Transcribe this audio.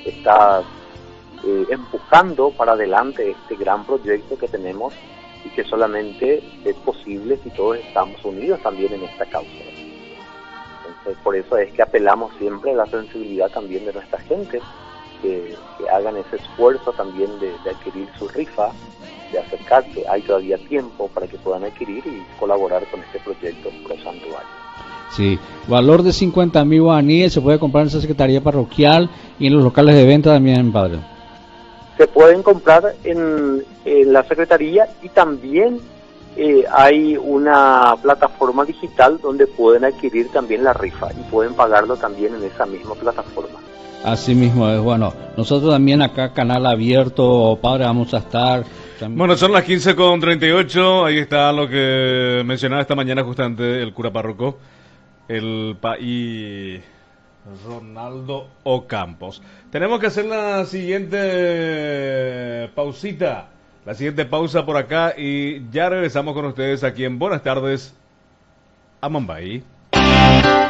está empujando para adelante este gran proyecto que tenemos y que solamente es posible si todos estamos unidos también en esta causa. Entonces, por eso es que apelamos siempre a la sensibilidad también de nuestra gente, que hagan ese esfuerzo también de adquirir su rifa, de acercarse. Hay todavía tiempo para que puedan adquirir y colaborar con este proyecto Pro Santuario. Sí, valor de 50.000 guaraníes, se puede comprar en esa secretaría parroquial y en los locales de venta también, padre. Se pueden comprar en la secretaría y también hay una plataforma digital donde pueden adquirir también la rifa y pueden pagarlo también en esa misma plataforma. Así mismo es. Bueno, nosotros también acá, canal abierto, padre, vamos a estar también. Bueno, son las 15:38, ahí está lo que mencionaba esta mañana justamente el cura párroco, el país Ronaldo Ocampos. Tenemos que hacer la siguiente pausita, la siguiente pausa por acá y ya regresamos con ustedes aquí en Buenas Tardes a Mumbai.